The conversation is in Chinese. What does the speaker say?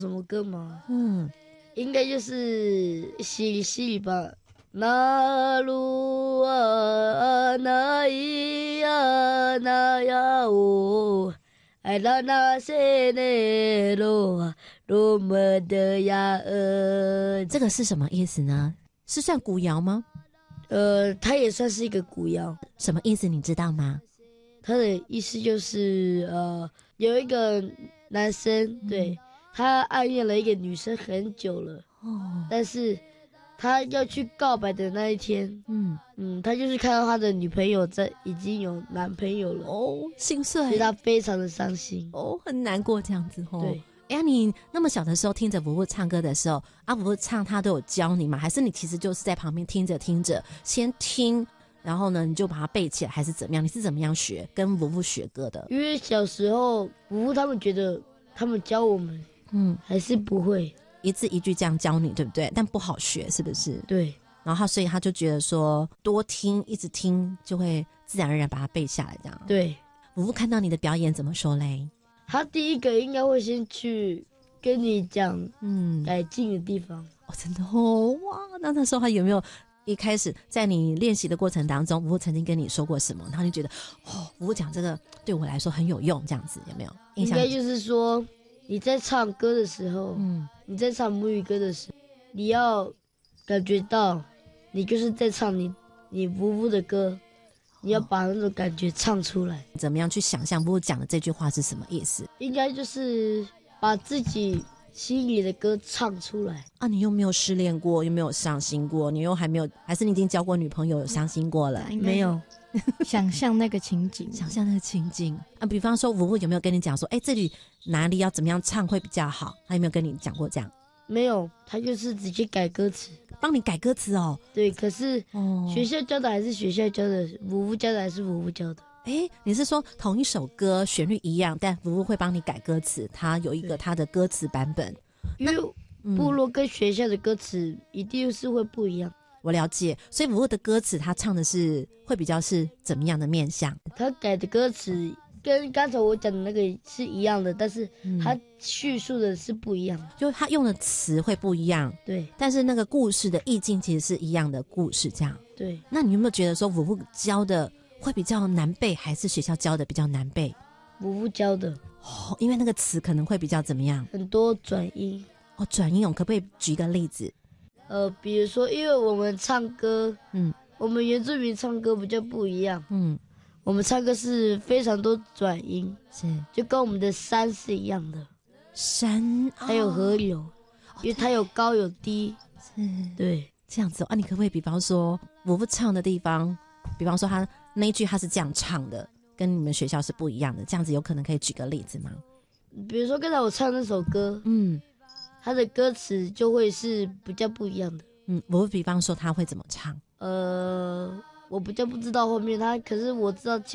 什么歌吗？ 应该就是西西吧。那路啊，那咿呀，那呀哦，爱拉那些内罗啊，罗么的呀这个是什么意思呢？是算古谣吗？ 它也算是一个古谣。 什么意思你知道吗？ 它的意思就是有一个男生，对，他暗恋了一个女生很久了，但是他要去告白的那一天，他就是看到他的女朋友已经有男朋友了， 心碎， 所以他非常的伤心， 很难过这样子对。 哎呀，你那么小的时候听着伯伯唱歌的时候，伯伯唱他都有教你吗？还是你其实就是在旁边听着听着，先听，然后呢你就把它背起来，还是怎么样？你是怎么样学跟伯伯学歌的？ 因为小时候伯伯他们觉得他们教我们，还是不会一字一句这样教你，对不对？但不好学，是不是？ 对。 然后所以他就觉得说，多听，一直听，就会自然而然把它背下来，这样。 对。 伯伯看到你的表演怎么说嘞？ 他第一个应该会先去跟你讲，改进的地方。 真的哇！那时候他有没有一开始在你练习的过程当中，伯伯曾经跟你说过什么？然后你觉得伯伯讲这个对我来说很有用，这样子有没有印象？ 应该就是说你在唱歌的时候，你在唱母语歌的时候，你要感觉到你就是在唱你伯伯的歌。你要把那种感觉唱出来。 怎么样去想象伯伯讲的这句话是什么意思？ 应该就是把自己心里的歌唱出来啊！你又没有失恋过，又没有伤心过，你又还没有，还是你已经交过女朋友，有伤心过了？ 没有。 想象那个情景， 想象那个情景啊！比方说伯伯有没有跟你讲说，这里哪里要怎么样唱会比较好？他有没有跟你讲过这样？ 没有，他就是直接改歌词， 帮你改歌词哦。 对，可是学校教的还是学校教的，伯伯教的还是伯伯教的。 你是说同一首歌旋律一样，但伯伯会帮你改歌词，他有一个他的歌词版本。 因为部落跟学校的歌词一定是会不一样。 我了解，所以伯伯的歌词他唱的是会比较是怎么样的面向？ 他改的歌词跟刚才我讲的那个是一样的，但是他叙述的是不一样的， 就他用的词会不一样， 对， 但是那个故事的意境其实是一样的故事，这样。 对。 那你有没有觉得说伯伯教的会比较难背，还是学校教的比较难背？ 伯伯教的因为那个词可能会比较怎么样？ 很多转音。 转音可不可以举一个例子？ 比如说，因为我们唱歌，我们原住民唱歌比较不一样，我们唱歌是非常多转音， 是就跟我们的山是一样的， 山还有河流，因为它有高有低， 是， 对， 这样子你可不可以比方说我不唱的地方，比方说他那一句他是这样唱的，跟你们学校是不一样的，这样子有可能可以举个例子吗？ 比如说刚才我唱那首歌，它的歌词就会是比较不一样的。 我比方说他会怎么唱？ 我比较不知道后面可是我知道